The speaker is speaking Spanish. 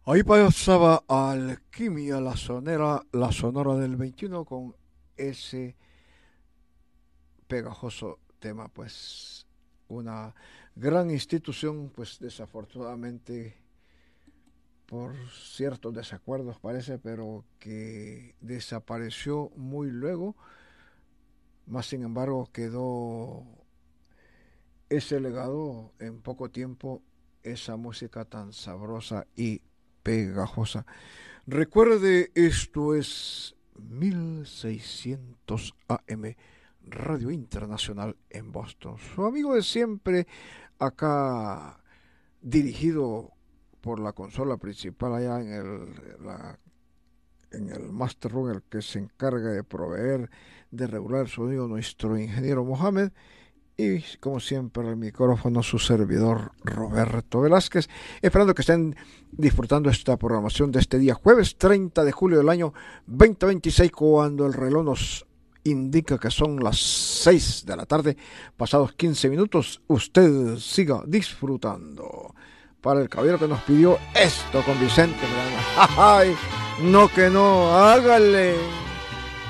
Ahí pasaba Alquimia, la sonora del 21 con ese pegajoso tema, pues una gran institución, pues desafortunadamente por ciertos desacuerdos parece, pero que desapareció muy luego, más sin embargo quedó ese legado en poco tiempo, esa música tan sabrosa y pegajosa. Recuerde, esto es 1600 AM, Radio Internacional en Boston. Su amigo de siempre, acá dirigido por la consola principal allá en el Master Room, el que se encarga de proveer, de regular el sonido, nuestro ingeniero Mohamed. Y como siempre el micrófono su servidor Roberto Velázquez, esperando que estén disfrutando esta programación de este día jueves 30 de julio del año 2026, cuando el reloj nos indica que son las 6 de la tarde, pasados 15 minutos. Usted siga disfrutando. Para el caballero que nos pidió esto con Vicente, ¡ay! No que no, hágale.